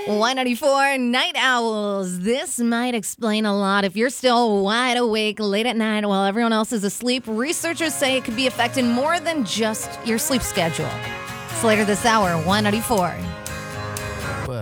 194 Night Owls. This might explain a lot. If you're still wide awake late at night while everyone else is asleep, researchers say it could be affecting more than just your sleep schedule. It's later this hour, 194.